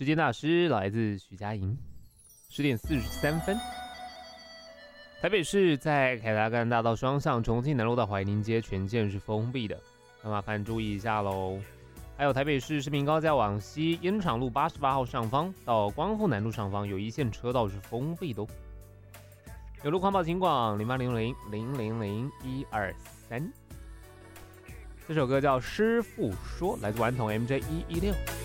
时间大师来自徐佳莹，10:43。台北市在凯达格兰大道双向，重庆南路到怀宁街全线是封闭的，那麻烦注意一下喽。还有台北市市民高架往西，烟厂路88号上方到光复南路上方有一线车道是封闭的哦。有路况报警广0800000123。这首歌叫《师傅说》，来自顽童 MJ116。